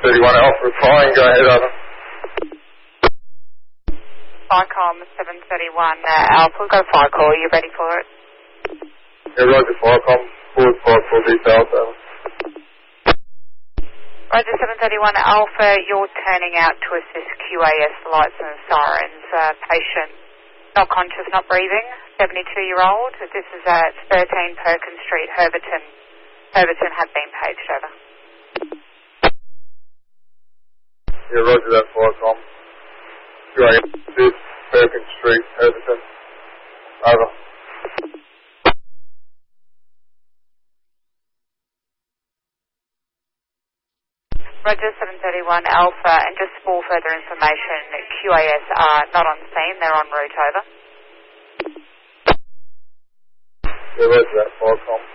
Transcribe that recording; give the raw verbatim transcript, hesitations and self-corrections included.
thirty-one Alpha flying, go ahead, over. Flycom seven thirty-one uh, Alpha, we've got a fire call, are you ready for it? Yeah, Roger, Flycom, forward five four details, over. Roger seven thirty-one Alpha, you're turning out to assist Q A S lights and sirens. Uh, patient not conscious, not breathing, seventy-two-year-old. This is at thirteen Perkins Street, Herberton. Herberton had been paged, over. Yeah, Roger that, Flycom. Q A S assist, Perkins Street, Herberton. Over. Roger seven thirty-one Alpha, and just for further information, Q A S are not on scene, they're en route, over. Yeah, Roger that, Flycom.